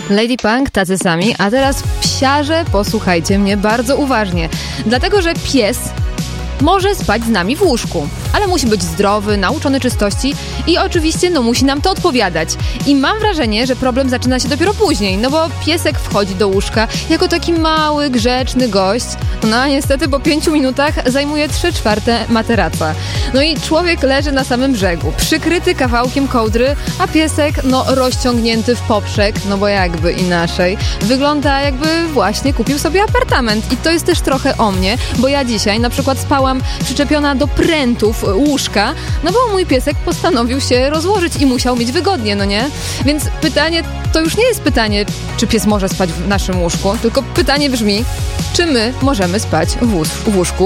Lady Punk, tacy sami, a teraz psiarze, posłuchajcie mnie bardzo uważnie. Dlatego, że pies może spać z nami w łóżku, ale musi być zdrowy, nauczony czystości i oczywiście musi nam to odpowiadać. I mam wrażenie, że problem zaczyna się dopiero później, bo piesek wchodzi do łóżka jako taki mały, grzeczny gość, a niestety po 5 minutach zajmuje 3/4 materaca. I człowiek leży na samym brzegu, przykryty kawałkiem kołdry, a piesek, rozciągnięty w poprzek, bo jakby inaczej, wygląda jakby właśnie kupił sobie apartament. I to jest też trochę o mnie, bo ja dzisiaj na przykład spałam przyczepiona do prętów łóżka, bo mój piesek postanowił się rozłożyć i musiał mieć wygodnie, nie? Więc pytanie to już nie jest pytanie, czy pies może spać w naszym łóżku, tylko pytanie brzmi, czy my możemy spać w łóżku